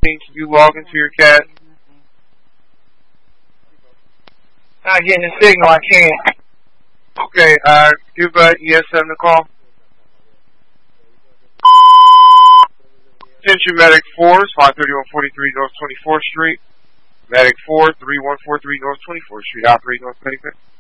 Can you log into your CAD? Not getting the signal, I can't. Okay, give ESM the call. Attention Medic 4s, 53143 North 24th Street. Medic 4, 3143 North 24th Street, operate North Medic.